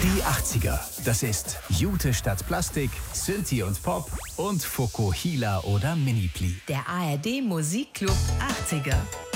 Die 80er. Das ist Jute statt Plastik, Synthie und Pop und Fokuhila oder Minipli. Der ARD Musikclub 80er.